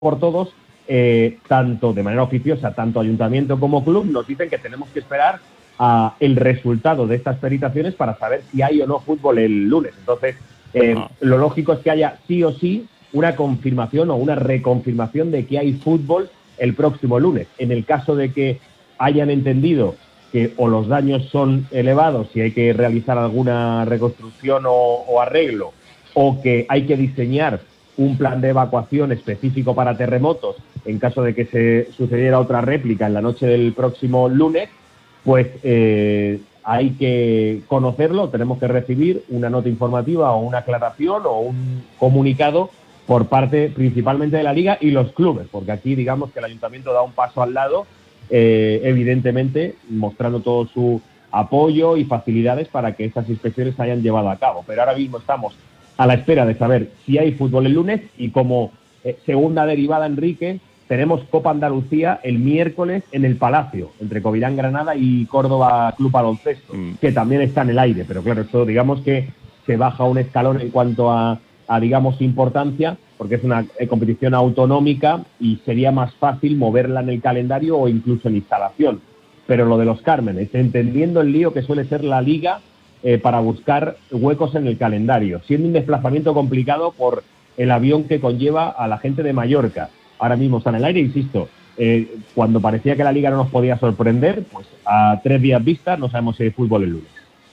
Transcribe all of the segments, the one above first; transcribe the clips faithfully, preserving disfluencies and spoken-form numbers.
por todos, eh, tanto de manera oficiosa, tanto ayuntamiento como club, nos dicen que tenemos que esperar a el resultado de estas peritaciones para saber si hay o no fútbol el lunes. Entonces, eh, ah. lo lógico es que haya sí o sí una confirmación o una reconfirmación de que hay fútbol el próximo lunes. En el caso de que hayan entendido que o los daños son elevados y hay que realizar alguna reconstrucción o, o arreglo, o que hay que diseñar un plan de evacuación específico para terremotos en caso de que se sucediera otra réplica en la noche del próximo lunes, pues eh, hay que conocerlo, tenemos que recibir una nota informativa o una aclaración o un comunicado por parte principalmente de la Liga y los clubes, porque aquí digamos que el Ayuntamiento da un paso al lado, eh, evidentemente mostrando todo su apoyo y facilidades para que estas inspecciones se hayan llevado a cabo. Pero ahora mismo estamos a la espera de saber si hay fútbol el lunes y como eh, segunda derivada, Enrique, tenemos Copa Andalucía el miércoles en el Palacio, entre Covirán Granada y Córdoba Club Baloncesto, mm. que también está en el aire, pero claro, esto digamos que se baja un escalón en cuanto a a, digamos, importancia, porque es una eh, competición autonómica y sería más fácil moverla en el calendario o incluso en instalación. Pero lo de los Cármenes, entendiendo el lío que suele ser la Liga eh, para buscar huecos en el calendario, siendo un desplazamiento complicado por el avión que conlleva a la gente de Mallorca. Ahora mismo está en el aire, insisto, eh, cuando parecía que la Liga no nos podía sorprender, pues a tres días vista no sabemos si hay fútbol el lunes.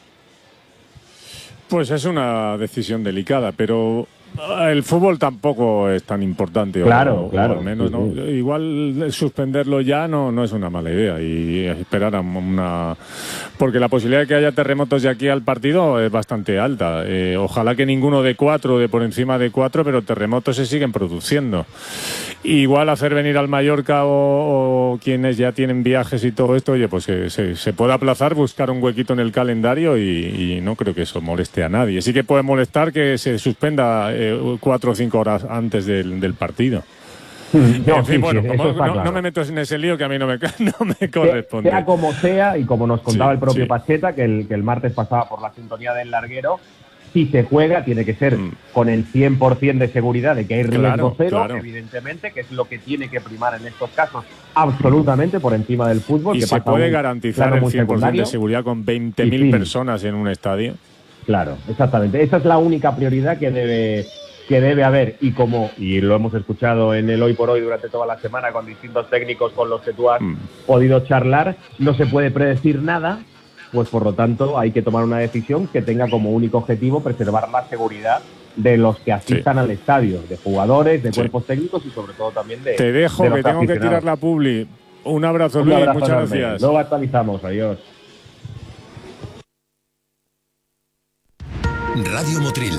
Pues es una decisión delicada, pero el fútbol tampoco es tan importante. Claro, o, claro. O al menos, ¿no? Igual suspenderlo ya no, no es una mala idea y esperar a una... Porque la posibilidad de que haya terremotos de aquí al partido es bastante alta. Eh, ojalá que ninguno de cuatro, de por encima de cuatro, pero terremotos se siguen produciendo. Igual hacer venir al Mallorca o, o quienes ya tienen viajes y todo esto, oye, pues que se, se puede aplazar, buscar un huequito en el calendario y, y no creo que eso moleste a nadie. Sí que puede molestar que se suspenda eh, cuatro o cinco horas antes del, del partido. No, en fin, sí, bueno, sí, como, no, claro. no me meto en ese lío que a mí no me, no me corresponde. Sea como sea, y como nos contaba sí, el propio sí. Pacheta, que el, que el martes pasaba por la sintonía del larguero, si se juega tiene que ser mm. con el cien por ciento de seguridad de que hay riesgo claro, cero, claro. evidentemente, que es lo que tiene que primar en estos casos, absolutamente por encima del fútbol. Y que se pasa puede un garantizar el cien por ciento de seguridad con veinte mil sí. personas en un estadio. Claro, exactamente. Esa es la única prioridad que debe... que debe haber, y como, y lo hemos escuchado en el Hoy por Hoy durante toda la semana con distintos técnicos con los que tú has mm. podido charlar, no se puede predecir nada, pues por lo tanto hay que tomar una decisión que tenga como único objetivo preservar la seguridad de los que asistan sí. al estadio, de jugadores, de sí. cuerpos técnicos y sobre todo también de Te dejo, de los que tengo que tirar la publi. Un abrazo, Un Luis, abrazo muchas enorme. gracias. Luego actualizamos, adiós. Radio Motril.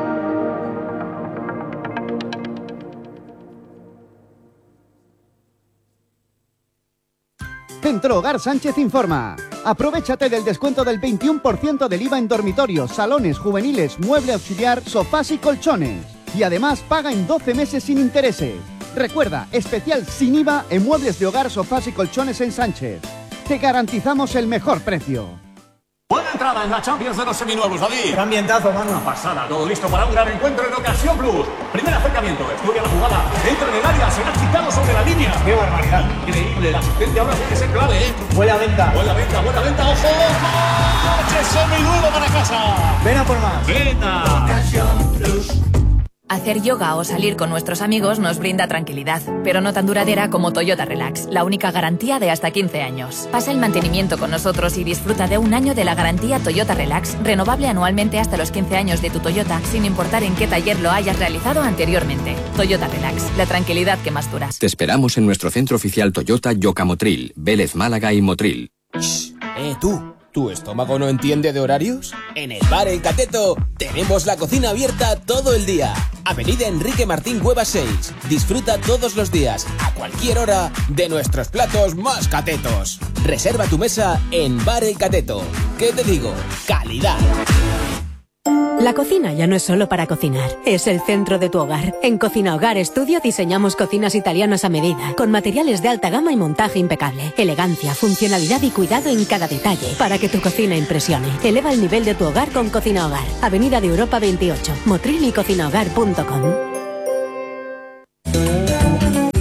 Centro Hogar Sánchez informa. Aprovéchate del descuento del veintiuno por ciento del I V A en dormitorios, salones, juveniles, mueble auxiliar, sofás y colchones. Y además paga en doce meses sin intereses. Recuerda, especial sin I V A en muebles de hogar, sofás y colchones en Sánchez. Te garantizamos el mejor precio. Buena entrada en la Champions de los seminuevos, David. Gran ambientazo, mano. Una pasada, todo listo para un gran encuentro en Ocasión Plus. Primer acercamiento, estudia la jugada, entra en el área, será quitado sobre la línea. ¡Qué barbaridad! Increíble, la asistente ahora tiene que ser clave, ¿eh? Buena venta. Buena venta, buena venta, ojo, ojo. ¡Coche semiduro para casa! Ven a por más. Venta. Ocasión Plus. Hacer yoga o salir con nuestros amigos nos brinda tranquilidad, pero no tan duradera como Toyota Relax, la única garantía de hasta quince años. Pasa el mantenimiento con nosotros y disfruta de un año de la garantía Toyota Relax, renovable anualmente hasta los quince años de tu Toyota, sin importar en qué taller lo hayas realizado anteriormente. Toyota Relax, la tranquilidad que más duras. Te esperamos en nuestro centro oficial Toyota Yoka Motril, Vélez Málaga y Motril. Shh, eh tú. ¿Tu estómago no entiende de horarios? En el Bar El Cateto tenemos la cocina abierta todo el día. Avenida Enrique Martín Cuevas seis. Disfruta todos los días, a cualquier hora, de nuestros platos más catetos. Reserva tu mesa en Bar El Cateto. ¿Qué te digo? ¡Calidad! La cocina ya no es solo para cocinar, es el centro de tu hogar. En Cocina Hogar Estudio diseñamos cocinas italianas a medida, con materiales de alta gama y montaje impecable. Elegancia, funcionalidad y cuidado en cada detalle, para que tu cocina impresione. Eleva el nivel de tu hogar con Cocina Hogar. Avenida de Europa veintiocho, Motril y cocina hogar punto com.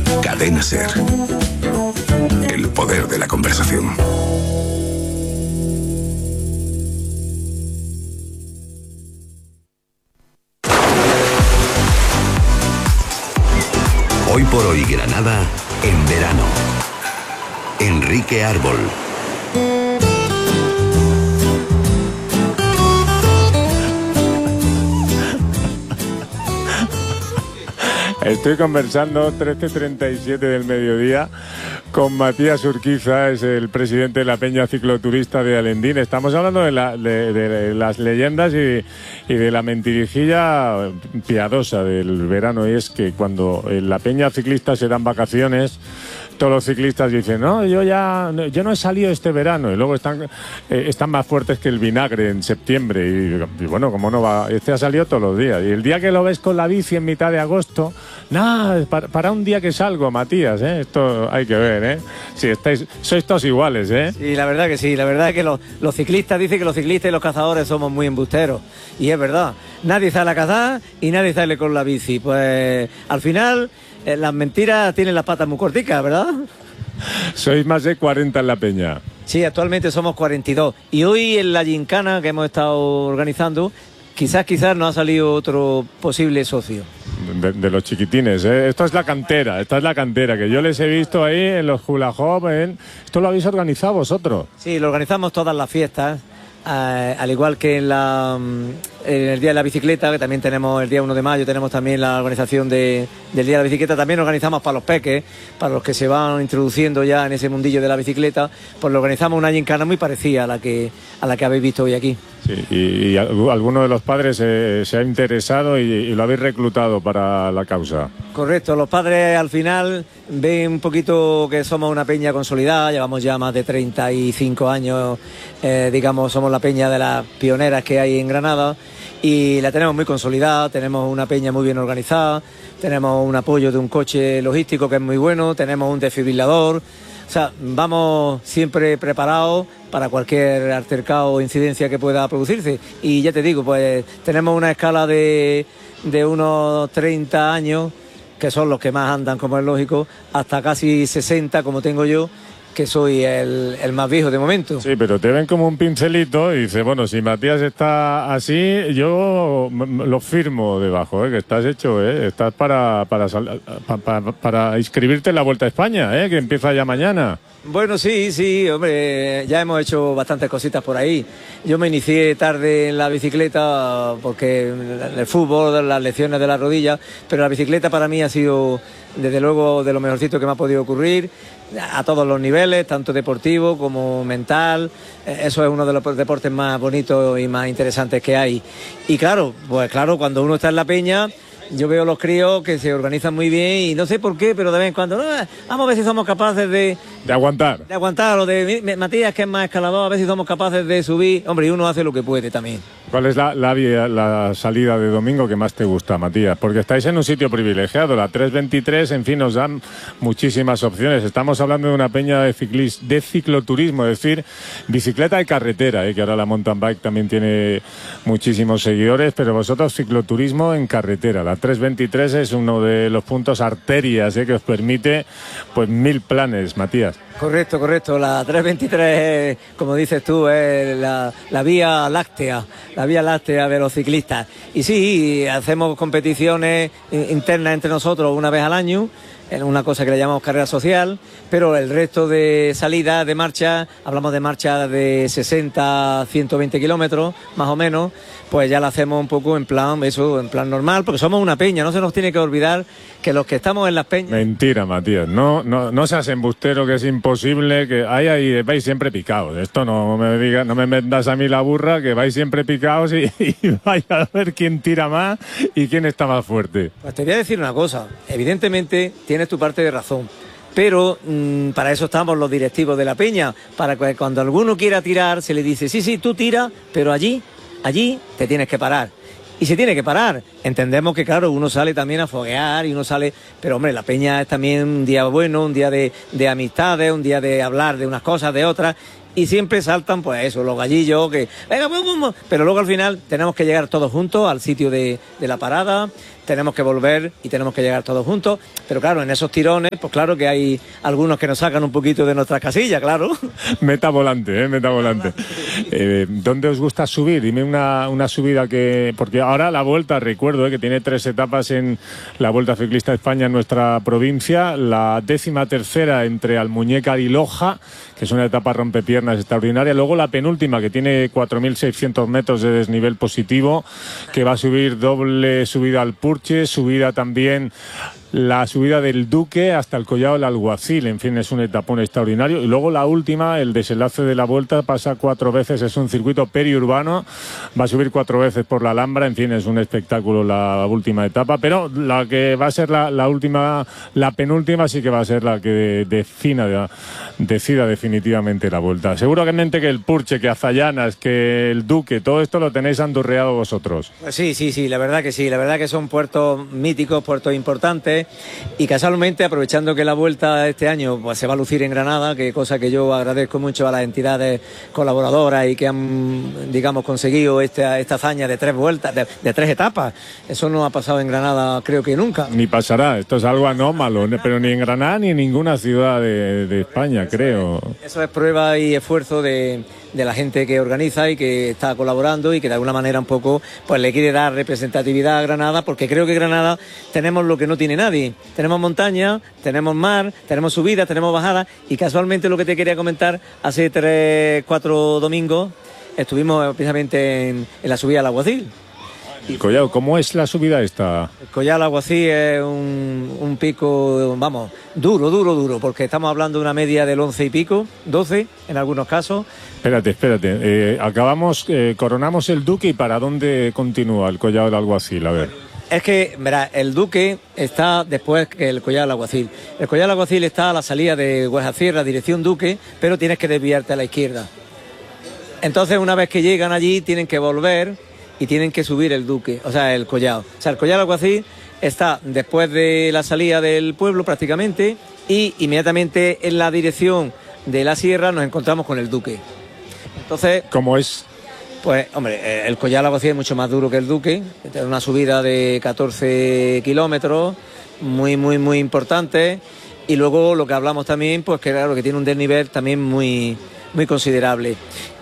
Cadena SER. El poder de la conversación. Hoy por hoy Granada en verano. Enrique Árbol. Estoy conversando trece treinta y siete del mediodía con Matías Urquiza, es el presidente de la Peña Cicloturista de Alendín. Estamos hablando de, la, de, de las leyendas y, y de la mentirijilla piadosa del verano. Y es que cuando en la Peña Ciclista se dan vacaciones, todos los ciclistas dicen, no, yo ya yo no he salido este verano, y luego están eh, están más fuertes que el vinagre en septiembre, y, y bueno, como no va, este ha salido todos los días, y el día que lo ves con la bici en mitad de agosto, nada, para, para un día que salgo, Matías, ¿eh? Esto hay que ver, ¿eh? Si estáis, sois todos iguales, ¿eh? Sí, la verdad que sí, la verdad es que los, los ciclistas dicen que los ciclistas y los cazadores somos muy embusteros, y es verdad, nadie sale a cazar y nadie sale con la bici, pues al final... Eh, las mentiras tienen las patas muy corticas, ¿verdad? Sois más de cuarenta en la peña. Sí, actualmente somos cuarenta y dos. Y hoy en la gincana que hemos estado organizando, quizás, quizás nos ha salido otro posible socio. De, de los chiquitines, ¿eh? Esto es la cantera, esta es la cantera, que yo les he visto ahí en los hula hoop, ¿eh? Esto lo habéis organizado vosotros. Sí, lo organizamos todas las fiestas. Uh, al igual que en, la, en el Día de la Bicicleta, que también tenemos el día uno de mayo, tenemos también la organización de, del Día de la Bicicleta, también organizamos para los peques, para los que se van introduciendo ya en ese mundillo de la bicicleta, pues lo organizamos una gincana muy parecida a la que, a la que habéis visto hoy aquí. Sí, y, y alguno de los padres eh, se ha interesado y, y lo habéis reclutado para la causa. Correcto, los padres al final ven un poquito que somos una peña consolidada, llevamos ya más de treinta y cinco años, eh, digamos, somos la peña de las pioneras que hay en Granada y la tenemos muy consolidada, tenemos una peña muy bien organizada, tenemos un apoyo de un coche logístico que es muy bueno, tenemos un desfibrilador, o sea, vamos siempre preparados para cualquier altercado o incidencia que pueda producirse. Y ya te digo, pues tenemos una escala de, de unos treinta años, que son los que más andan, como es lógico, hasta casi sesenta, como tengo yo, que soy el, el más viejo de momento. Sí, pero te ven como un pincelito y dices, bueno, si Matías está así, yo lo firmo debajo, ¿eh? Que estás hecho, ¿eh? Estás para, para, para, para, para inscribirte en la Vuelta a España, ¿eh? Que empieza ya mañana. Bueno, sí, sí, hombre, ya hemos hecho bastantes cositas por ahí. Yo me inicié tarde en la bicicleta porque el fútbol, las lesiones de la rodilla, pero la bicicleta para mí ha sido, desde luego, de lo mejorcito que me ha podido ocurrir, a todos los niveles, tanto deportivo como mental. Eso es uno de los deportes más bonitos y más interesantes que hay. Y claro, pues claro, cuando uno está en la peña, yo veo los críos que se organizan muy bien y no sé por qué, pero de vez en cuando, no, vamos a ver si somos capaces de... De aguantar. De aguantar, o de Matías, que es más escalador, a ver si somos capaces de subir. Hombre, y uno hace lo que puede también. ¿Cuál es la, la, la salida de domingo que más te gusta, Matías? Porque estáis en un sitio privilegiado, la tres veintitrés, en fin, nos dan muchísimas opciones. Estamos hablando de una peña de, ciclis, de cicloturismo, es decir, bicicleta y carretera, ¿eh? Que ahora la mountain bike también tiene muchísimos seguidores, pero vosotros cicloturismo en carretera. La tres veintitrés es uno de los puntos arterias, ¿eh? Que os permite pues mil planes, Matías. Correcto, correcto. La tres veintitrés, como dices tú, es la, la vía láctea, la vía láctea de los ciclistas. Y sí, hacemos competiciones internas entre nosotros una vez al año, en una cosa que le llamamos carrera social, pero el resto de salidas de marcha, hablamos de marcha de sesenta a ciento veinte kilómetros, más o menos, pues ya la hacemos un poco en plan, eso, en plan normal, porque somos una peña, no se nos tiene que olvidar que los que estamos en las peñas... Mentira, Matías, no, no, no seas embustero, que es imposible, que hay ahí, vais siempre picados, esto no me digas, no me vendas a mí la burra, que vais siempre picados y, y vais a ver quién tira más y quién está más fuerte. Pues te voy a decir una cosa, evidentemente tienes tu parte de razón, pero mmm, para eso estamos los directivos de la peña, para que cuando alguno quiera tirar se le dice, sí, sí, tú tira, pero allí, allí te tienes que parar. Y se tiene que parar. Entendemos que, claro, uno sale también a foguear y uno sale... Pero, hombre, la peña es también un día bueno, un día de, de amistades, un día de hablar de unas cosas, de otras... Y siempre saltan, pues eso, los gallillos que... Venga, vamos, vamos. Pero luego al final tenemos que llegar todos juntos al sitio de, de la parada, tenemos que volver y tenemos que llegar todos juntos, pero claro, en esos tirones, pues claro que hay algunos que nos sacan un poquito de nuestras casillas, claro. Meta volante, ¿eh? Meta volante. Eh, ¿Dónde os gusta subir? Dime una, una subida que... Porque ahora la Vuelta, recuerdo, ¿eh? que tiene tres etapas en la Vuelta Ciclista a España en nuestra provincia, la décima tercera entre Almuñécar y Loja, que es una etapa rompepiernas extraordinaria, luego la penúltima, que tiene cuatro mil seiscientos metros de desnivel positivo, que va a subir doble subida al Purche, subida también la subida del Duque hasta el Collado del Alguacil, en fin, es un etapón extraordinario. Y luego la última, el desenlace de la Vuelta, pasa cuatro veces, es un circuito periurbano, va a subir cuatro veces por la Alhambra, en fin, es un espectáculo la última etapa, pero la que va a ser la, la última, la penúltima sí que va a ser la que defina, decida definitivamente la Vuelta. Seguramente que el Purche, que Azallanas, que el Duque, todo esto lo tenéis andurreado vosotros. Sí, sí, sí, la verdad que sí, la verdad que son puertos míticos, puertos importantes. Y casualmente, aprovechando que la Vuelta este año pues, se va a lucir en Granada, que cosa que yo agradezco mucho a las entidades colaboradoras y que han, digamos, conseguido esta, esta hazaña de tres vueltas, de, de tres etapas. Eso no ha pasado en Granada, creo que nunca. Ni pasará, esto es algo anómalo, pero ni en Granada ni en ninguna ciudad de, de España, eso creo. Es, eso es prueba y esfuerzo de... de la gente que organiza y que está colaborando y que de alguna manera un poco pues le quiere dar representatividad a Granada, porque creo que Granada tenemos lo que no tiene nadie. Tenemos montaña, tenemos mar, tenemos subidas, tenemos bajadas, y casualmente lo que te quería comentar, hace tres, cuatro domingos estuvimos precisamente en, en la subida al Alguacil. ¿Y Collado, cómo es la subida esta? El Collado del Alguacil es un, un pico, vamos, duro, duro, duro, porque estamos hablando de una media del once y pico, doce en algunos casos. Espérate, espérate, eh, acabamos, eh, coronamos el Duque, ¿y para dónde continúa el Collado del Alguacil? A ver. Es que, verá, el Duque está después que el Collado del Alguacil. El Collado del Alguacil está a la salida de Huejasierra, dirección Duque, pero tienes que desviarte a la izquierda. Entonces, una vez que llegan allí, tienen que volver y tienen que subir el Duque, o sea, el Collado. O sea, el Collado del Alguacil está después de la salida del pueblo prácticamente, y inmediatamente en la dirección de la sierra nos encontramos con el Duque. Entonces, ¿cómo es? Pues, hombre, el Collado del Alguacil es mucho más duro que el Duque, tiene una subida de catorce kilómetros, muy, muy, muy importante, y luego lo que hablamos también, pues que claro, que tiene un desnivel también muy, muy considerable.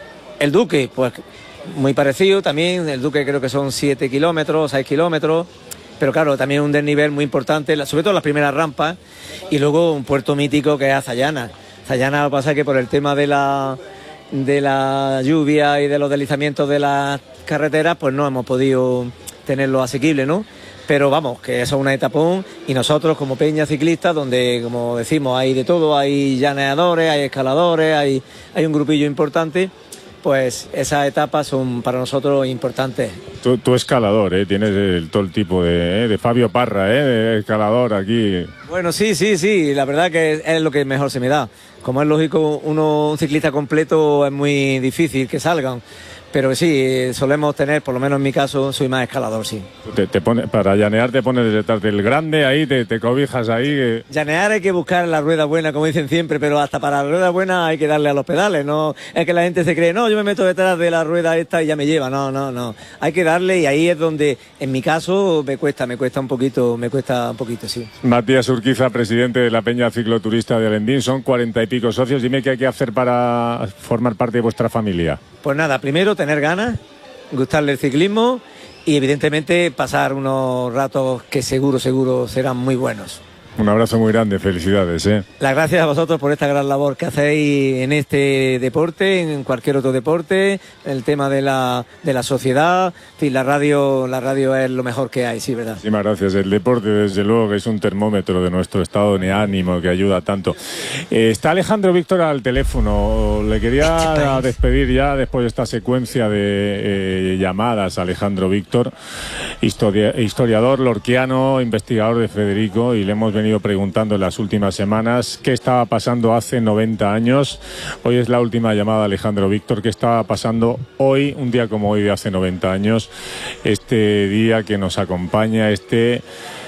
El Duque, pues muy parecido también, el Duque creo que son siete kilómetros, seis kilómetros, pero claro, también un desnivel muy importante, sobre todo las primeras rampas, y luego un puerto mítico que es Azallanas. Azallanas, lo que pasa es que por el tema de la, de la lluvia y de los deslizamientos de las carreteras, pues no hemos podido tenerlo asequible, ¿no? Pero vamos, que eso es una etapón, y nosotros como peña ciclista, donde, como decimos, hay de todo, hay llaneadores, hay escaladores, hay, hay un grupillo importante, pues esas etapas son para nosotros importantes. Tú, tú escalador, ¿eh? Tienes el, todo el tipo de, ¿eh? de Fabio Parra, ¿eh? de escalador aquí. Bueno, sí, sí, sí, la verdad que es, es lo que mejor se me da. Como es lógico, uno, un ciclista completo es muy difícil que salgan. Pero sí, solemos tener, por lo menos en mi caso, soy más escalador, sí. Te, te pone, para llanear te pones detrás del grande, ahí te, te cobijas ahí. Que... Llanear hay que buscar la rueda buena, como dicen siempre, pero hasta para la rueda buena hay que darle a los pedales, no es que la gente se cree, no, yo me meto detrás de la rueda esta y ya me lleva, no, no, no. Hay que darle, y ahí es donde, en mi caso, me cuesta, me cuesta un poquito, me cuesta un poquito, sí. Matías Urquiza, presidente de la Peña Cicloturista de Alendín, son cuarenta y pico socios. Dime qué hay que hacer para formar parte de vuestra familia. Pues nada, primero tener ganas, gustarle el ciclismo y evidentemente pasar unos ratos que seguro, seguro serán muy buenos. Un abrazo muy grande, felicidades, ¿eh? Las gracias a vosotros por esta gran labor que hacéis en este deporte, en cualquier otro deporte, el tema de la, de la sociedad. En fin, la radio, la radio es lo mejor que hay, sí, ¿verdad? Muchísimas gracias. El deporte, desde luego, que es un termómetro de nuestro estado de ánimo, que ayuda tanto. Eh, está Alejandro Víctor al teléfono. Le quería despedir ya después de esta secuencia de eh, llamadas. Alejandro Víctor, historia, historiador lorquiano, investigador de Federico, y le hemos venido preguntando en las últimas semanas qué estaba pasando hace noventa años. Hoy es la última llamada, Alejandro Víctor. ¿Qué estaba pasando hoy, un día como hoy de hace noventa años? Este día que nos acompaña, este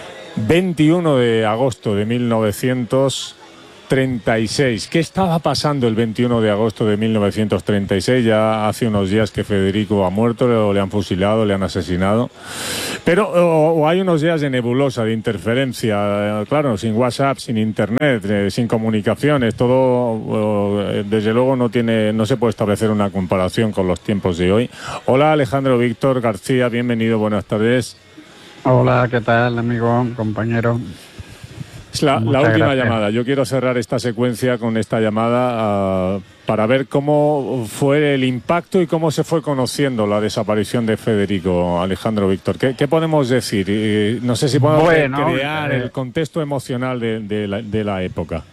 veintiuno de agosto de mil novecientos treinta y seis. ¿Qué estaba pasando el veintiuno de agosto de mil novecientos treinta y seis? Ya hace unos días que Federico ha muerto, le han fusilado, le han asesinado. Pero o, o hay unos días de nebulosa, de interferencia, claro, sin WhatsApp, sin internet, eh, sin comunicaciones, todo, o, desde luego no tiene, no se puede establecer una comparación con los tiempos de hoy. Hola Alejandro Víctor García, bienvenido, buenas tardes. Hola, ¿qué tal, amigo, compañero? Es la, la última gracias. llamada. Yo quiero cerrar esta secuencia con esta llamada uh, para ver cómo fue el impacto y cómo se fue conociendo la desaparición de Federico. Alejandro Víctor, ¿qué, qué podemos decir? Eh, no sé si podemos bueno, crear eh, el contexto emocional de, de, la, de la época.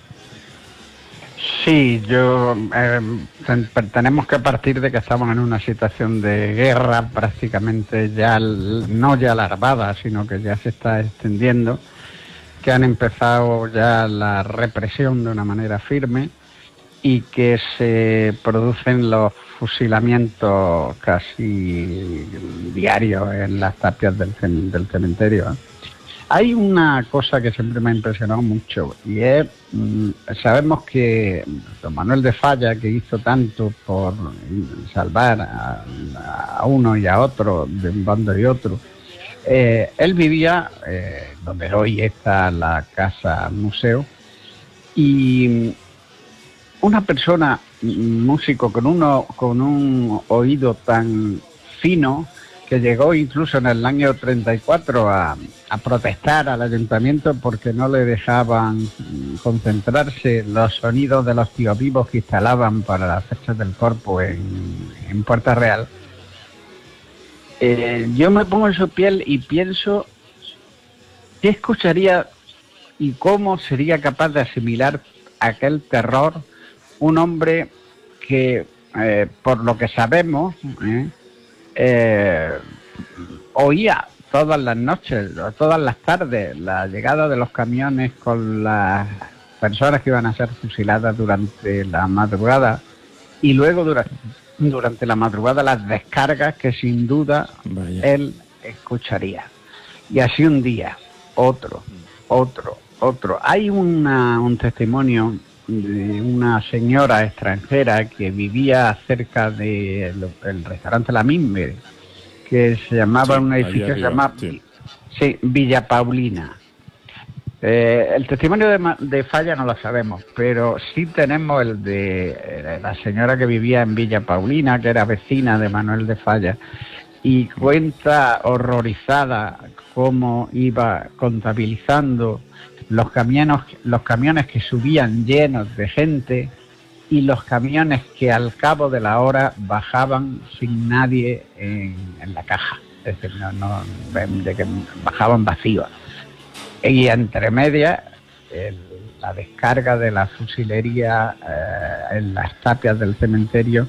Sí, yo eh, tenemos que partir de que estamos en una situación de guerra prácticamente ya, no ya alarmada, sino que ya se está extendiendo, que han empezado ya la represión de una manera firme y que se producen los fusilamientos casi diarios en las tapias del, del cementerio. Hay una cosa que siempre me ha impresionado mucho y es, sabemos que don Manuel de Falla, que hizo tanto por salvar a, a uno y a otro de un bando y otro, Eh, él vivía eh, donde hoy está la casa museo, y una persona, un músico con uno con un oído tan fino, que llegó incluso en el año treinta y cuatro a, a protestar al ayuntamiento porque no le dejaban concentrarse los sonidos de los tíos vivos que instalaban para las fechas del Corpus en, en Puerta Real. Eh, yo me pongo en su piel y pienso qué escucharía y cómo sería capaz de asimilar aquel terror un hombre que, eh, por lo que sabemos, eh, eh, oía todas las noches, todas las tardes, la llegada de los camiones con las personas que iban a ser fusiladas durante la madrugada, y luego durante durante la madrugada las descargas que sin duda Vaya. él escucharía. Y así un día, otro, otro, otro. Hay una, un testimonio de una señora extranjera que vivía cerca del de restaurante La Mimbre, que se llamaba, sí, un edificio se llamaba sí. sí, Villa Paulina. Eh, el testimonio de, de Falla no lo sabemos, pero sí tenemos el de eh, la señora que vivía en Villa Paulina, que era vecina de Manuel de Falla, y cuenta horrorizada cómo iba contabilizando los camiones, los camiones que subían llenos de gente y los camiones que al cabo de la hora bajaban sin nadie en, en la caja, es decir, no, no, de que bajaban vacíos. Y entre medias, el, la descarga de la fusilería eh, en las tapias del cementerio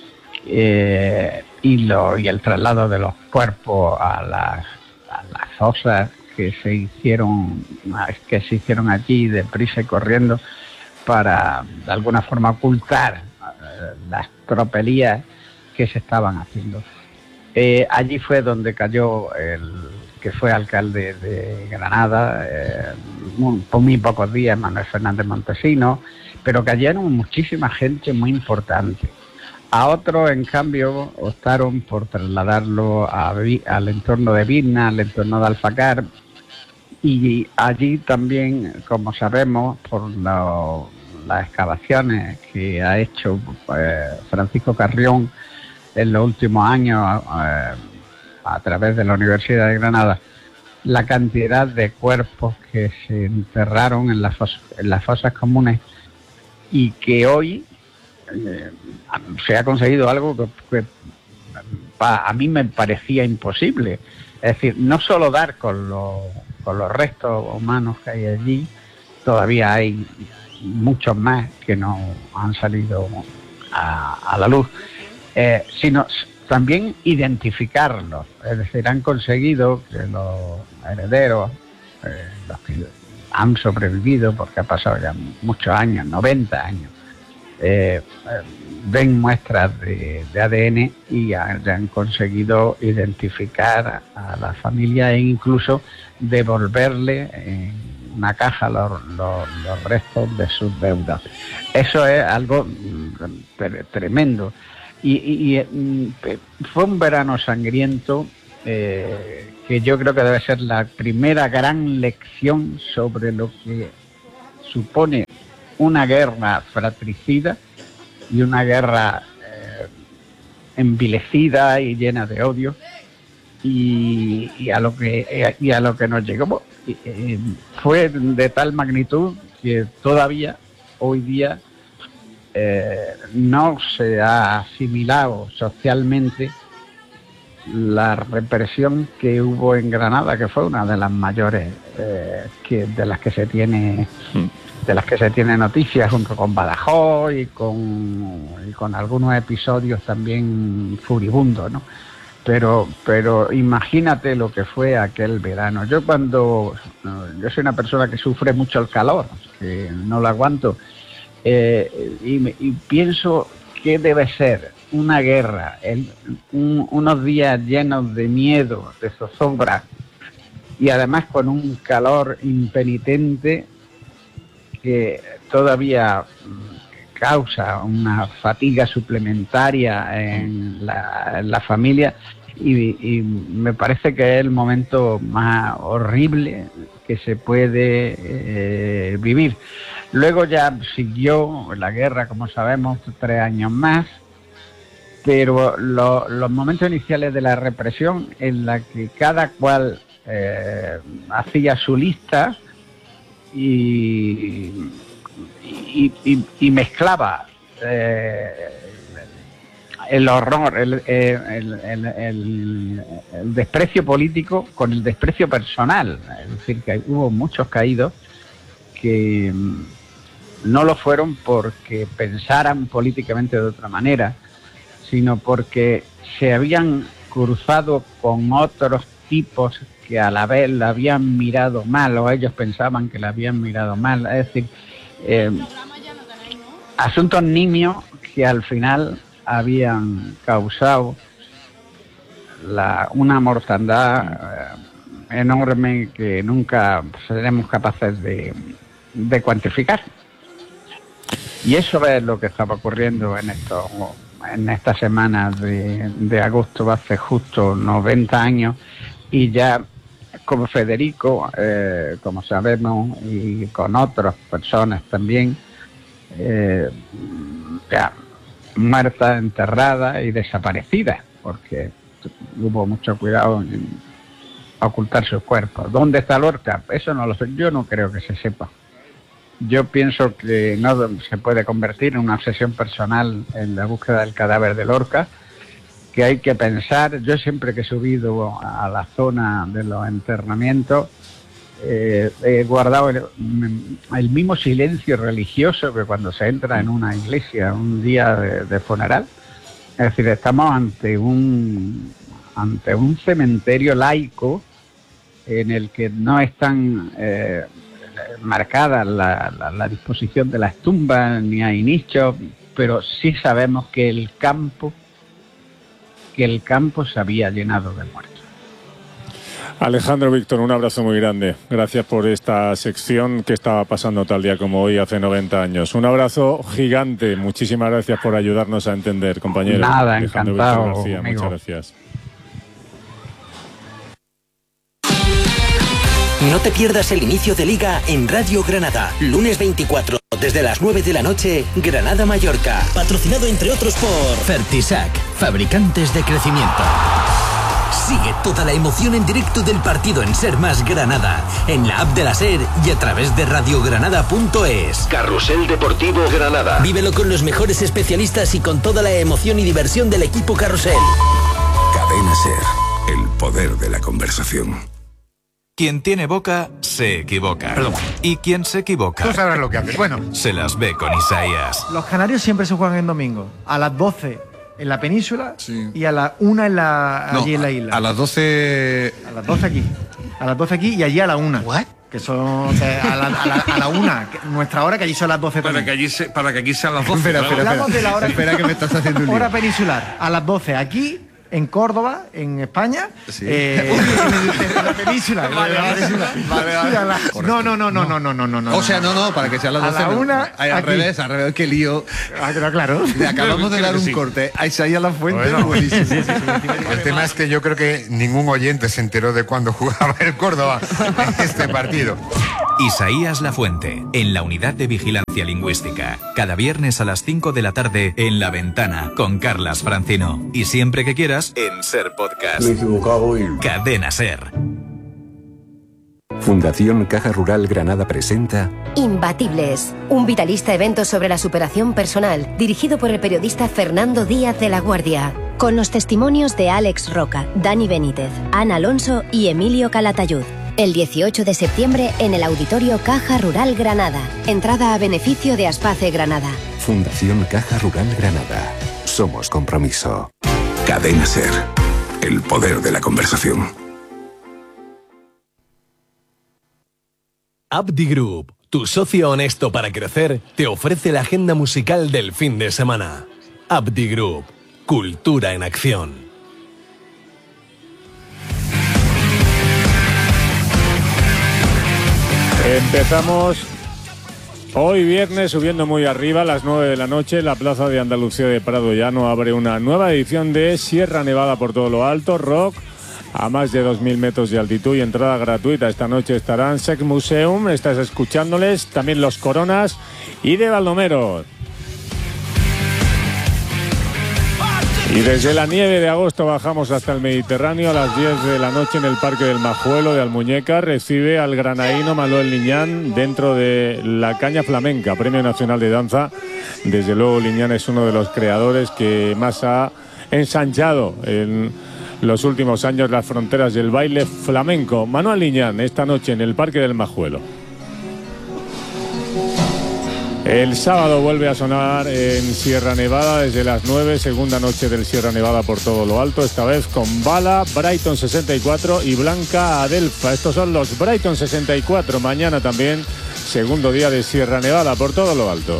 eh, y, lo, y el traslado de los cuerpos a las, a las fosas que se hicieron que se hicieron allí deprisa y corriendo para de alguna forma ocultar eh, las tropelías que se estaban haciendo. Eh, allí fue donde cayó el que fue alcalde de Granada, eh, muy, por muy pocos días, Manuel Fernández Montesinos, pero cayeron muchísima gente muy importante. A otros, en cambio, optaron por trasladarlo a, al entorno de Vilna, al entorno de Alfacar, y allí también, como sabemos, por lo, las excavaciones que ha hecho eh, Francisco Carrión en los últimos años, eh, a través de la Universidad de Granada, la cantidad de cuerpos que se enterraron en las fosas, en las fosas comunes, y que hoy eh, se ha conseguido algo que, que a mí me parecía imposible. Es decir, no solo dar con los, con los restos humanos que hay allí, todavía hay muchos más que no han salido a, a la luz, eh, sino también identificarlos. Es decir, han conseguido que los herederos, eh, los que han sobrevivido, porque ha pasado ya muchos años, noventa años, eh, eh, ven muestras de, de A D N y han, han conseguido identificar a, a la familia e incluso devolverle en una caja los, los, los restos de sus deudas. Eso es algo tremendo. Y, y, y fue un verano sangriento eh, que yo creo que debe ser la primera gran lección sobre lo que supone una guerra fratricida y una guerra eh, envilecida y llena de odio, y, y a lo que y a lo que nos llegó eh, fue de tal magnitud que todavía hoy día eh, no se ha asimilado socialmente la represión que hubo en Granada, que fue una de las mayores eh, que de las que se tiene de las que se tiene noticias, junto con Badajoz y con y con algunos episodios también furibundos, ¿no? Pero pero imagínate lo que fue aquel verano. Yo cuando yo soy una persona que sufre mucho el calor, que no lo aguanto, eh, y, me, y pienso que debe ser una guerra, el, un, unos días llenos de miedo, de zozobra, y además con un calor impenitente que todavía causa una fatiga suplementaria en la, en la familia, y, y me parece que es el momento más horrible que se puede eh, vivir. Luego ya siguió la guerra, como sabemos, tres años más, pero lo, los momentos iniciales de la represión, en la que cada cual eh, hacía su lista y, y, y, y mezclaba eh, el horror, el, el, el, el, el desprecio político con el desprecio personal. Es decir, que hubo muchos caídos que no lo fueron porque pensaran políticamente de otra manera, sino porque se habían cruzado con otros tipos que a la vez la habían mirado mal, o ellos pensaban que la habían mirado mal. Es decir, eh, asuntos nimios que al final habían causado la, una mortandad eh, enorme que nunca seremos capaces de, de cuantificar. Y eso es lo que estaba ocurriendo en estos en estas semanas de, de agosto, hace justo noventa años, y ya como Federico, eh, como sabemos, y con otras personas también, eh, ya muertas, enterradas y desaparecidas, porque hubo mucho cuidado en ocultar sus cuerpos. ¿Dónde está Lorca? Eso no lo sé, yo no creo que se sepa. Yo pienso que no se puede convertir en una obsesión personal en la búsqueda del cadáver de Lorca, que hay que pensar. Yo siempre que he subido a la zona de los enterramientos eh, he guardado el, el mismo silencio religioso que cuando se entra en una iglesia un día de, de funeral. Es decir, estamos ante un ante un cementerio laico en el que no están eh, marcada la, la, la disposición de las tumbas, ni hay nichos, pero sí sabemos que el campo que el campo se había llenado de muertos. Alejandro, Víctor, un abrazo muy grande. Gracias por esta sección que estaba pasando tal día como hoy hace noventa años. Un abrazo gigante. Muchísimas gracias por ayudarnos a entender, compañero. Nada, Alejandro encantado. Víctor García, amigo. muchas gracias. No te pierdas el inicio de Liga en Radio Granada. Lunes veinticuatro, desde las nueve de la noche, Granada-Mallorca. Patrocinado entre otros por Fertisac, fabricantes de crecimiento. Sigue toda la emoción en directo del partido en Ser Más Granada, en la app de la SER y a través de radiogranada punto es. Carrusel Deportivo Granada. Vívelo con los mejores especialistas y con toda la emoción y diversión del equipo Carrusel. Cadena SER, el poder de la conversación. Quien tiene boca, se equivoca. Perdón. Y quien se equivoca... Tú sabrás lo que haces. Bueno. Se las ve con Isaías. Los canarios siempre se juegan en domingo. A las doce en la península, sí, y a las una en la, allí no, en la isla. A las doce... A las doce aquí. A las doce aquí y allí a la una. ¿What? Que son que a, la, a, la, a la una, que nuestra hora, que allí son las doce para también. que allí se, Para que aquí sean las doce. Espera, espera, espera. De la hora, espera que me estás haciendo un lío. Hora peninsular, a las doce aquí... en Córdoba, en España, Sí. eh, en, el- en la península. Vale, en la vale, península. vale, vale. Sí, a la- No, no, no, no, no, no, no, no, no. O sea, no, no, para que sean las A doce. la no. una, Ay, al aquí. revés, al revés, qué lío. Ah, claro, claro. Le acabamos de Creo dar que un sí. corte a Isaías La Fuente. Bueno, buenísimo. sí, sí, sí. El tema es que yo creo que ningún oyente se enteró de cuándo jugaba el Córdoba en este partido. Isaías Lafuente, en la Unidad de Vigilancia Lingüística. Cada viernes a las cinco de la tarde en La Ventana con Carlas Francino. Y siempre que quieras en Ser Podcast. Me he equivocado y... Cadena Ser. Fundación Caja Rural Granada presenta Imbatibles, un vitalista evento sobre la superación personal, dirigido por el periodista Fernando Díaz de la Guardia, con los testimonios de Alex Roca, Dani Benítez, Ana Alonso y Emilio Calatayud. El dieciocho de septiembre en el Auditorio Caja Rural Granada. Entrada a beneficio de Aspace Granada. Fundación Caja Rural Granada. Somos compromiso. Cadena Ser. El poder de la conversación. Abdi Group, tu socio honesto para crecer, te ofrece la agenda musical del fin de semana. Abdi Group, cultura en acción. Empezamos hoy viernes subiendo muy arriba a las nueve de la noche. La plaza de Andalucía de Prado Llano abre una nueva edición de Sierra Nevada por todo lo alto, rock a más de dos mil metros de altitud y entrada gratuita. Esta noche estarán Sex Museum, estás escuchándoles, también Los Coronas y de Baldomero. Y desde la nieve de agosto bajamos hasta el Mediterráneo. A las diez de la noche en el Parque del Majuelo de Almuñécar recibe al granadino Manuel Liñán dentro de la Caña Flamenca, Premio Nacional de Danza. Desde luego Liñán es uno de los creadores que más ha ensanchado en los últimos años las fronteras del baile flamenco. Manuel Liñán esta noche en el Parque del Majuelo. El sábado vuelve a sonar en Sierra Nevada desde las nueve, segunda noche del Sierra Nevada por todo lo alto, esta vez con Bala, Brighton sesenta y cuatro y Blanca Adelfa. Estos son los Brighton sesenta y cuatro, mañana también, segundo día de Sierra Nevada por todo lo alto.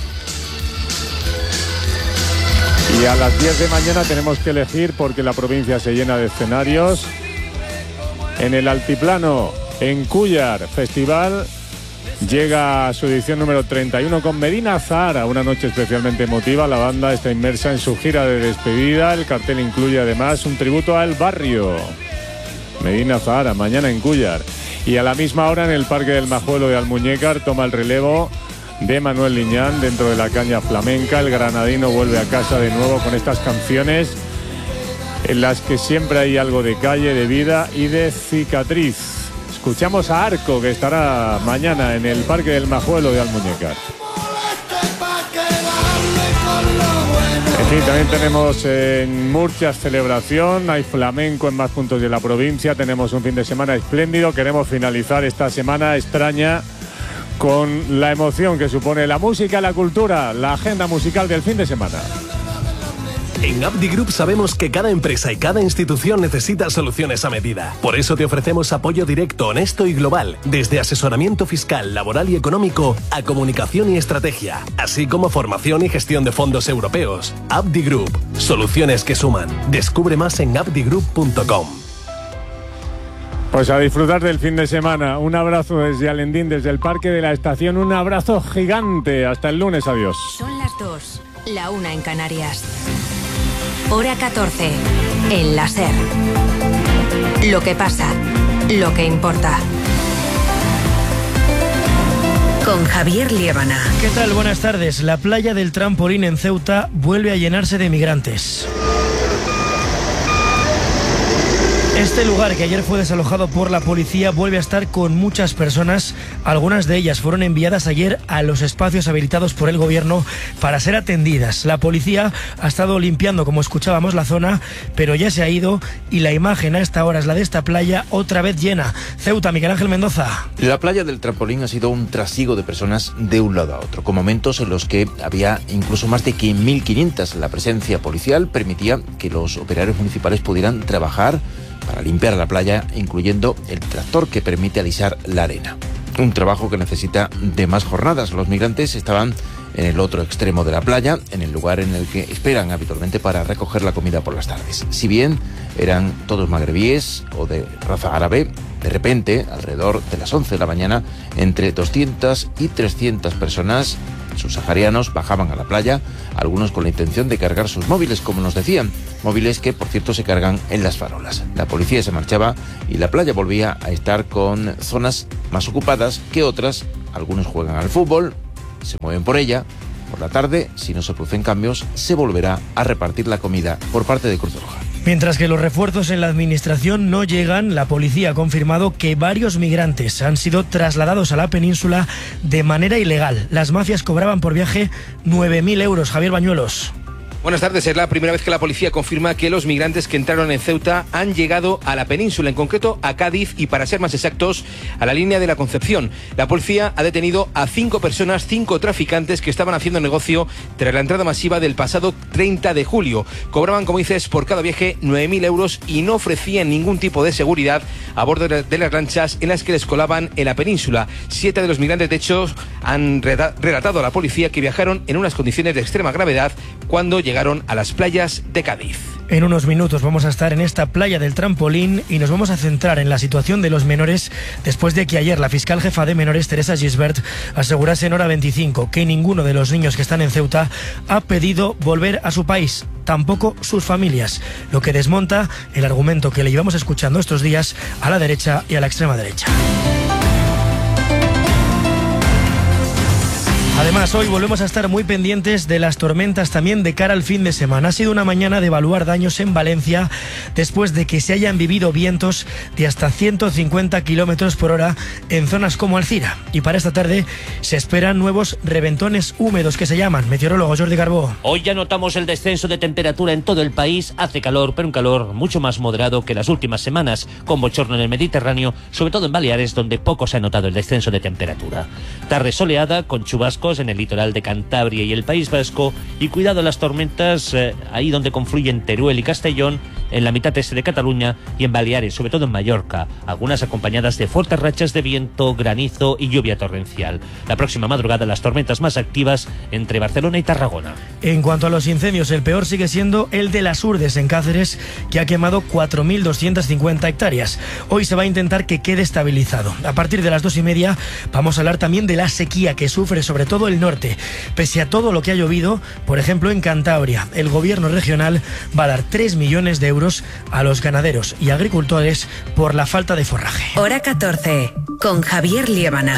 Y a las diez de mañana tenemos que elegir porque la provincia se llena de escenarios. En el Altiplano, en Cúllar, festival... Llega a su edición número treinta y uno con Medina Zahara, una noche especialmente emotiva. La banda está inmersa en su gira de despedida. El cartel incluye además un tributo al barrio. Medina Zahara, mañana en Cúllar. Y a la misma hora en el Parque del Majuelo de Almuñécar toma el relevo de Manuel Liñán dentro de la Caña Flamenca. El granadino vuelve a casa de nuevo con estas canciones en las que siempre hay algo de calle, de vida y de cicatriz. Escuchamos a Arco, que estará mañana en el Parque del Majuelo de Almuñécar. En fin, también tenemos en Murcia celebración, hay flamenco en más puntos de la provincia, tenemos un fin de semana espléndido, queremos finalizar esta semana extraña con la emoción que supone la música, la cultura, la agenda musical del fin de semana. En Abdi Group sabemos que cada empresa y cada institución necesita soluciones a medida. Por eso te ofrecemos apoyo directo, honesto y global, desde asesoramiento fiscal, laboral y económico a comunicación y estrategia, así como formación y gestión de fondos europeos. Abdi Group, soluciones que suman. Descubre más en abdi group punto com. Pues a disfrutar del fin de semana. Un abrazo desde Alendín, desde el Parque de la Estación. Un abrazo gigante. Hasta el lunes. Adiós. Son las dos, la una en Canarias. Hora catorce, en la Ser. Lo que pasa, lo que importa. Con Javier Liébana. ¿Qué tal? Buenas tardes. La playa del Trampolín en Ceuta vuelve a llenarse de migrantes. Este lugar, que ayer fue desalojado por la policía, vuelve a estar con muchas personas. Algunas de ellas fueron enviadas ayer a los espacios habilitados por el gobierno para ser atendidas. La policía ha estado limpiando, como escuchábamos, la zona, pero ya se ha ido y la imagen a esta hora es la de esta playa otra vez llena. Ceuta, Miguel Ángel Mendoza. La playa del Trampolín ha sido un trasiego de personas de un lado a otro, con momentos en los que había incluso más de mil quinientas. La presencia policial permitía que los operarios municipales pudieran trabajar para limpiar la playa, incluyendo el tractor que permite alisar la arena. Un trabajo que necesita de más jornadas. Los migrantes estaban en el otro extremo de la playa, en el lugar en el que esperan habitualmente para recoger la comida por las tardes. Si bien eran todos magrebíes o de raza árabe, de repente, alrededor de las once de la mañana, entre doscientas y trescientas personas subsaharianos bajaban a la playa, algunos con la intención de cargar sus móviles, como nos decían, móviles que por cierto se cargan en las farolas. La policía se marchaba y la playa volvía a estar con zonas más ocupadas que otras. Algunos juegan al fútbol, se mueven por ella. Por la tarde, si no se producen cambios, se volverá a repartir la comida por parte de Cruz Roja. Mientras que los refuerzos en la administración no llegan, la policía ha confirmado que varios migrantes han sido trasladados a la península de manera ilegal. Las mafias cobraban por viaje nueve mil euros. Javier Bañuelos. Buenas tardes. Es la primera vez que la policía confirma que los migrantes que entraron en Ceuta han llegado a la península, en concreto a Cádiz y, para ser más exactos, a la línea de la Concepción. La policía ha detenido a cinco personas, cinco traficantes que estaban haciendo negocio tras la entrada masiva del pasado treinta de julio. Cobraban, como dices, por cada viaje nueve mil euros y no ofrecían ningún tipo de seguridad a bordo de las lanchas en las que les colaban en la península. Siete de los migrantes, de hecho, han relatado a la policía que viajaron en unas condiciones de extrema gravedad cuando llegaron llegaron a las playas de Cádiz. En unos minutos vamos a estar en esta playa del Trampolín y nos vamos a centrar en la situación de los menores después de que ayer la fiscal jefa de menores, Teresa Gisbert, asegurase en Hora veinticinco que ninguno de los niños que están en Ceuta ha pedido volver a su país, tampoco sus familias, lo que desmonta el argumento que le llevamos escuchando estos días a la derecha y a la extrema derecha. Además, hoy volvemos a estar muy pendientes de las tormentas también de cara al fin de semana. Ha sido una mañana de evaluar daños en Valencia después de que se hayan vivido vientos de hasta ciento cincuenta kilómetros por hora en zonas como Alcira. Y para esta tarde se esperan nuevos reventones húmedos que se llaman. Meteorólogo Jordi Carbó. Hoy ya notamos el descenso de temperatura en todo el país. Hace calor, pero un calor mucho más moderado que las últimas semanas, con bochorno en el Mediterráneo, sobre todo en Baleares, donde poco se ha notado el descenso de temperatura. Tarde soleada, con chubascos en el litoral de Cantabria y el País Vasco, y cuidado a las tormentas eh, ahí donde confluyen Teruel y Castellón, en la mitad este de Cataluña y en Baleares, sobre todo en Mallorca, algunas acompañadas de fuertes rachas de viento, granizo y lluvia torrencial. La próxima madrugada las tormentas más activas entre Barcelona y Tarragona. En cuanto a los incendios, el peor sigue siendo el de las Urdes en Cáceres, que ha quemado cuatro mil doscientas cincuenta hectáreas. Hoy se va a intentar que quede estabilizado. A partir de las dos y media vamos a hablar también de la sequía que sufre sobre todo el norte. Pese a todo lo que ha llovido, por ejemplo en Cantabria, el gobierno regional va a dar tres millones de euros a los ganaderos y agricultores por la falta de forraje. Hora catorce, con Javier Liébana.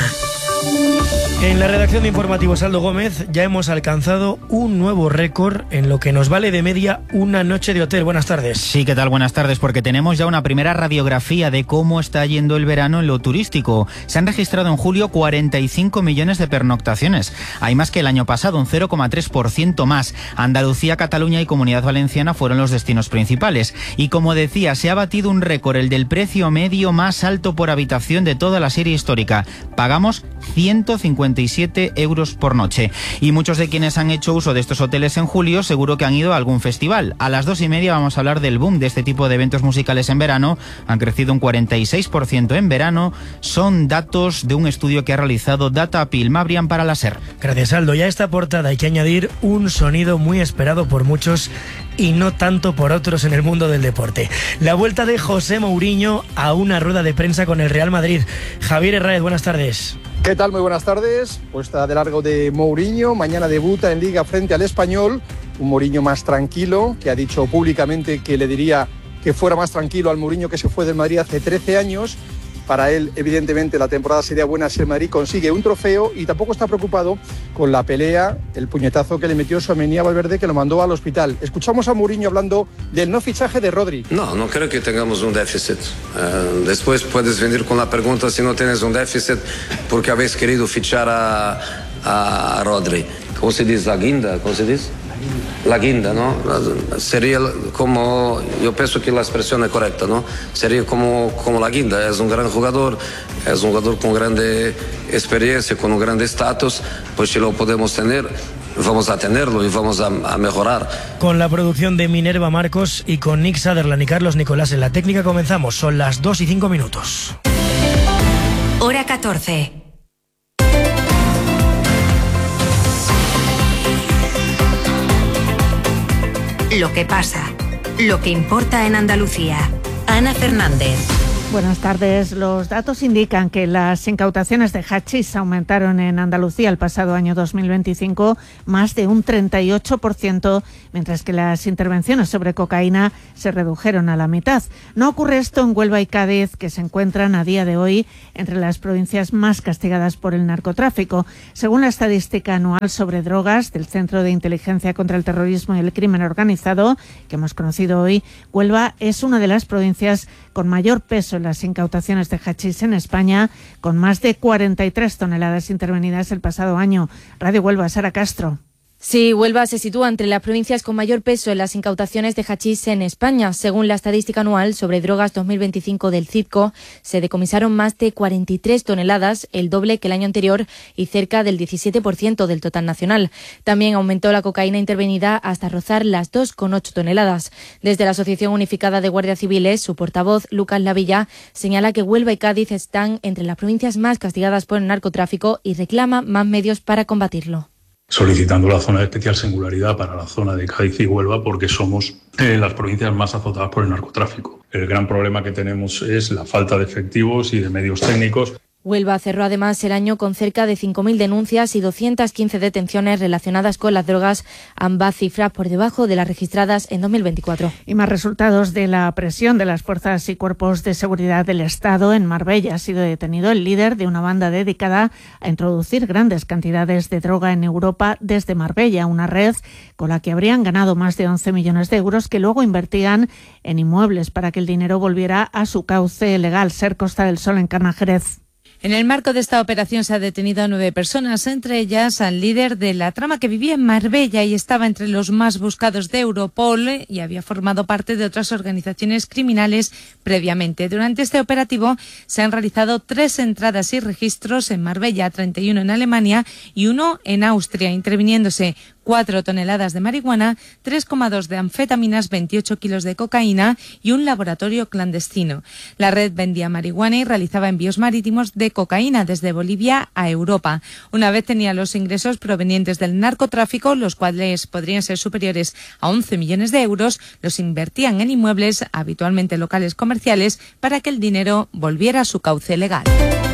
En la redacción de Informativos Aldo Gómez ya hemos alcanzado un nuevo récord en lo que nos vale de media una noche de hotel. Buenas tardes. Sí, ¿qué tal? Buenas tardes, porque tenemos ya una primera radiografía de cómo está yendo el verano en lo turístico. Se han registrado en julio cuarenta y cinco millones de pernoctaciones. Hay más que el año pasado, un cero coma tres por ciento más. Andalucía, Cataluña y Comunidad Valenciana fueron los destinos principales. Y como decía, se ha batido un récord, el del precio medio más alto por habitación de toda la serie histórica. Pagamos ciento cincuenta y siete euros por noche. Y muchos de quienes han hecho uso de estos hoteles en julio seguro que han ido a algún festival. A las dos y media vamos a hablar del boom de este tipo de eventos musicales en verano. Han crecido un cuarenta y seis por ciento en verano. Son datos de un estudio que ha realizado Datapil Mabrian para la SER. Gracias, Aldo. Y a esta portada hay que añadir un sonido muy esperado por muchos y no tanto por otros en el mundo del deporte. La vuelta de José Mourinho a una rueda de prensa con el Real Madrid. Javier Herráez, buenas tardes. ¿Qué tal? Muy buenas tardes. Puesta de largo de Mourinho. Mañana debuta en Liga frente al Español. Un Mourinho más tranquilo, que ha dicho públicamente que le diría que fuera más tranquilo al Mourinho que se fue del Madrid hace trece años. Para él, evidentemente, la temporada sería buena si el Madrid consigue un trofeo, y tampoco está preocupado con la pelea, el puñetazo que le metió Tchouaméni a Valverde, que lo mandó al hospital. Escuchamos a Mourinho hablando del no fichaje de Rodri. No, no creo que tengamos un déficit. Uh, después puedes venir con la pregunta si no tienes un déficit porque habéis querido fichar a, a Rodri. ¿Cómo se dice? La guinda, ¿cómo se dice? La guinda, ¿no? Sería como, yo pienso que la expresión es correcta, ¿no? Sería como, como la guinda. Es un gran jugador, es un jugador con grande experiencia, con un gran estatus. Pues si lo podemos tener, vamos a tenerlo y vamos a, a mejorar. Con la producción de Minerva Marcos y con Nick Sutherland y Carlos Nicolás en la técnica comenzamos. Son las dos y cinco minutos. Hora catorce. lo que pasa, lo que importa en Andalucía. Ana Fernández. Buenas tardes. Los datos indican que las incautaciones de hachís aumentaron en Andalucía el pasado año dos mil veinticinco más de un treinta y ocho por ciento, mientras que las intervenciones sobre cocaína se redujeron a la mitad. No ocurre esto en Huelva y Cádiz, que se encuentran a día de hoy entre las provincias más castigadas por el narcotráfico. Según la estadística anual sobre drogas del Centro de Inteligencia contra el Terrorismo y el Crimen Organizado, que hemos conocido hoy, Huelva es una de las provincias con mayor peso en las incautaciones de hachís en España, con más de cuarenta y tres toneladas intervenidas el pasado año. Radio Huelva, Sara Castro. Sí, Huelva se sitúa entre las provincias con mayor peso en las incautaciones de hachís en España. Según la estadística anual sobre drogas dos mil veinticinco del CIDCO, se decomisaron más de cuarenta y tres toneladas, el doble que el año anterior y cerca del diecisiete por ciento del total nacional. También aumentó la cocaína intervenida hasta rozar las dos coma ocho toneladas. Desde la Asociación Unificada de Guardias Civiles, su portavoz, Lucas Lavilla, señala que Huelva y Cádiz están entre las provincias más castigadas por el narcotráfico y reclama más medios para combatirlo. Solicitando la zona de especial singularidad para la zona de Cádiz y Huelva porque somos eh, las provincias más azotadas por el narcotráfico. El gran problema que tenemos es la falta de efectivos y de medios técnicos. Huelva cerró además el año con cerca de cinco mil denuncias y doscientas quince detenciones relacionadas con las drogas, ambas cifras por debajo de las registradas en dos mil veinticuatro. Y más resultados de la presión de las fuerzas y cuerpos de seguridad del Estado. En Marbella ha sido detenido el líder de una banda dedicada a introducir grandes cantidades de droga en Europa desde Marbella, una red con la que habrían ganado más de once millones de euros que luego invertían en inmuebles para que el dinero volviera a su cauce legal. Ser Costa del Sol, en Carnajerez. En el marco de esta operación se ha detenido a nueve personas, entre ellas al líder de la trama que vivía en Marbella y estaba entre los más buscados de Europol y había formado parte de otras organizaciones criminales previamente. Durante este operativo se han realizado tres entradas y registros en Marbella, treinta y uno en Alemania y uno en Austria, interviniéndose cuatro toneladas de marihuana, tres coma dos de anfetaminas, veintiocho kilos de cocaína y un laboratorio clandestino. La red vendía marihuana y realizaba envíos marítimos de cocaína desde Bolivia a Europa. Una vez tenía los ingresos provenientes del narcotráfico, los cuales podrían ser superiores a once millones de euros, los invertían en inmuebles, habitualmente locales comerciales, para que el dinero volviera a su cauce legal.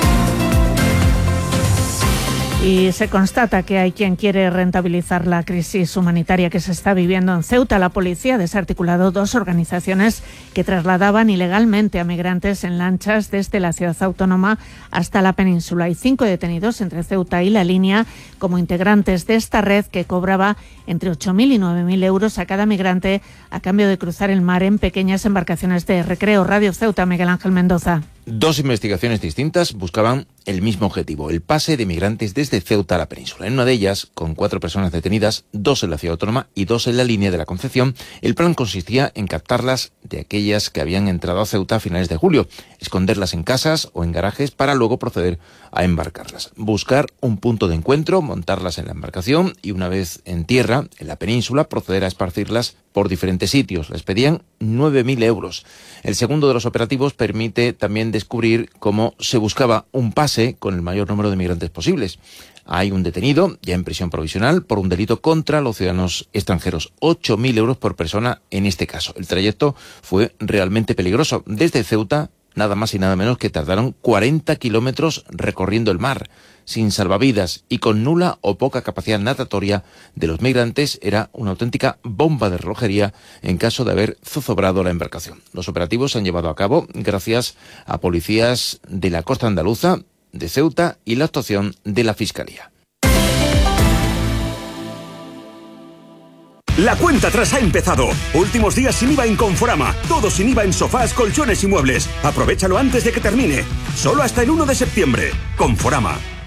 Y se constata que hay quien quiere rentabilizar la crisis humanitaria que se está viviendo en Ceuta. La policía ha desarticulado dos organizaciones que trasladaban ilegalmente a migrantes en lanchas desde la ciudad autónoma hasta la península. Hay cinco detenidos entre Ceuta y La Línea como integrantes de esta red que cobraba entre ocho mil y nueve mil euros a cada migrante a cambio de cruzar el mar en pequeñas embarcaciones de recreo. Radio Ceuta, Miguel Ángel Mendoza. Dos investigaciones distintas buscaban el mismo objetivo, el pase de migrantes desde Ceuta a la península. En una de ellas, con cuatro personas detenidas, dos en la ciudad autónoma y dos en la línea de la Concepción, el plan consistía en captarlas de aquellas que habían entrado a Ceuta a finales de julio, esconderlas en casas o en garajes para luego proceder a embarcarlas. Buscar un punto de encuentro, montarlas en la embarcación y una vez en tierra, en la península, proceder a esparcirlas por diferentes sitios. Les pedían nueve mil euros. El segundo de los operativos permite también descubrir cómo se buscaba un pase con el mayor número de migrantes posibles. Hay un detenido, ya en prisión provisional, por un delito contra los ciudadanos extranjeros. ocho mil euros por persona en este caso. El trayecto fue realmente peligroso. Desde Ceuta, nada más y nada menos que tardaron cuarenta kilómetros recorriendo el mar. Sin salvavidas y con nula o poca capacidad natatoria de los migrantes, era una auténtica bomba de relojería en caso de haber zozobrado la embarcación. Los operativos se han llevado a cabo gracias a policías de la costa andaluza, de Ceuta y la actuación de la Fiscalía. La cuenta atrás ha empezado. Últimos días sin I V A en Conforama. Todo sin I V A en sofás, colchones y muebles. Aprovechalo antes de que termine. Solo hasta el uno de septiembre. Conforama.